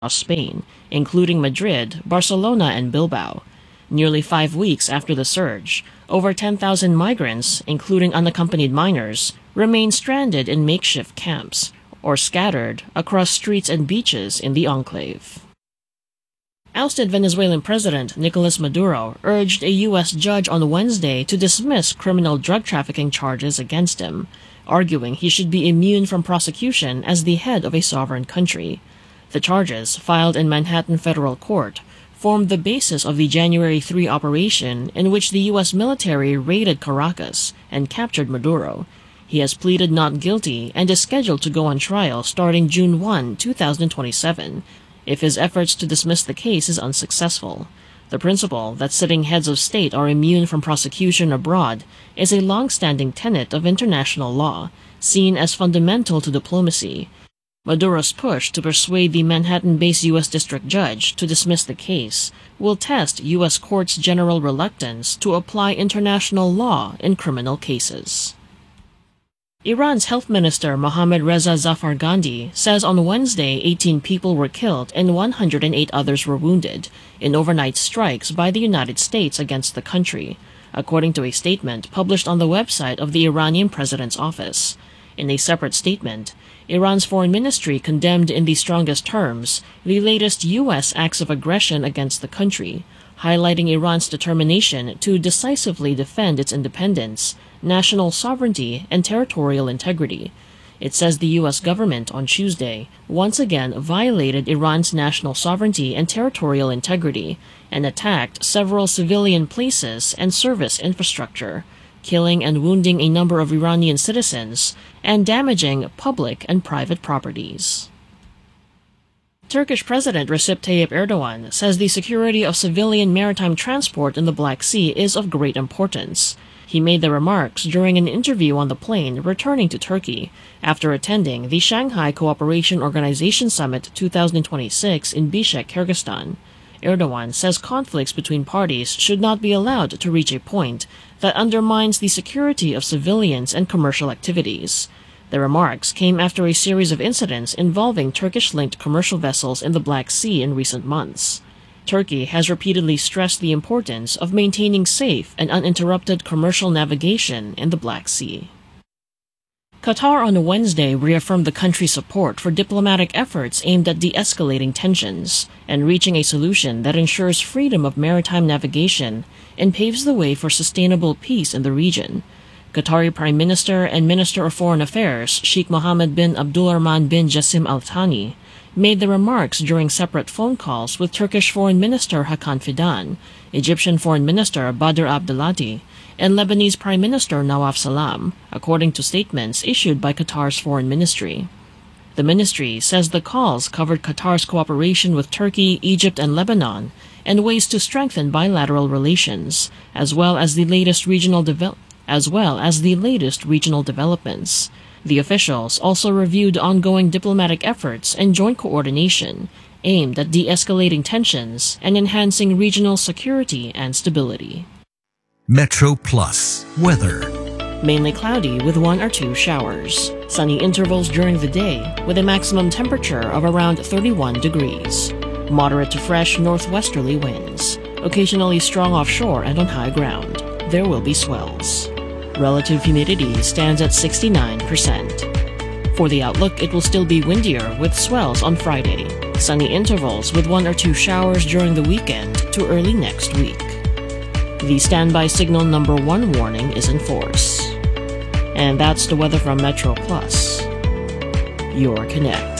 Spain, including Madrid, Barcelona, and Bilbao. Nearly 5 weeks after the surge, over 10,000 migrants, including unaccompanied minors, remain stranded in makeshift camps or scattered across streets and beaches in the enclave. Ousted Venezuelan President Nicolas Maduro urged a U.S. judge on Wednesday to dismiss criminal drug trafficking charges against him, arguing he should be immune from prosecution as the head of a sovereign country. The charges, filed in Manhattan Federal Court, formed the basis of the January 3 operation in which the U.S. military raided Caracas and captured Maduro. He has pleaded not guilty and is scheduled to go on trial starting June 1, 2027, if his efforts to dismiss the case is unsuccessful. The principle that sitting heads of state are immune from prosecution abroad is a long-standing tenet of international law, seen as fundamental to diplomacy. Maduro's push to persuade the Manhattan-based U.S. district judge to dismiss the case will test U.S. courts' general reluctance to apply international law in criminal cases. Iran's Health Minister Mohammad Reza Zafargandi says on Wednesday 18 people were killed and 108 others were wounded in overnight strikes by the United States against the country, according to a statement published on the website of the Iranian president's office. In a separate statement, Iran's foreign ministry condemned in the strongest terms the latest U.S. acts of aggression against the country, highlighting Iran's determination to decisively defend its independence, national sovereignty, and territorial integrity. It says the U.S. government on Tuesday once again violated Iran's national sovereignty and territorial integrity and attacked several civilian places and service infrastructure, killing and wounding a number of Iranian citizens and damaging public and private properties. Turkish President Recep Tayyip Erdogan says the security of civilian maritime transport in the Black Sea is of great importance. He made the remarks during an interview on the plane returning to Turkey after attending the Shanghai Cooperation Organization Summit 2026 in Bishkek, Kyrgyzstan. Erdogan says conflicts between parties should not be allowed to reach a point that undermines the security of civilians and commercial activities. The remarks came after a series of incidents involving Turkish-linked commercial vessels in the Black Sea in recent months. Turkey has repeatedly stressed the importance of maintaining safe and uninterrupted commercial navigation in the Black Sea. Qatar on Wednesday reaffirmed the country's support for diplomatic efforts aimed at de-escalating tensions and reaching a solution that ensures freedom of maritime navigation and paves the way for sustainable peace in the region. Qatari Prime Minister and Minister of Foreign Affairs Sheikh Mohammed bin Abdulrahman bin Jassim Al Thani made the remarks during separate phone calls with Turkish Foreign Minister Hakan Fidan, Egyptian Foreign Minister Badr Abdelati, and Lebanese Prime Minister Nawaf Salam, according to statements issued by Qatar's foreign ministry. The ministry says the calls covered Qatar's cooperation with Turkey, Egypt, and Lebanon, and ways to strengthen bilateral relations, as well as the latest regional developments. The officials also reviewed ongoing diplomatic efforts and joint coordination aimed at de-escalating tensions and enhancing regional security and stability. Metro Plus weather. Mainly cloudy with 1 or 2 showers. Sunny intervals during the day with a maximum temperature of around 31 degrees. Moderate to fresh northwesterly winds. Occasionally strong offshore and on high ground. There will be swells. Relative humidity stands at 69%. For the outlook, it will still be windier with swells on Friday. Sunny intervals with 1 or 2 showers during the weekend to early next week. The standby signal number 1 warning is in force. And that's the weather from Metro Plus, your connect.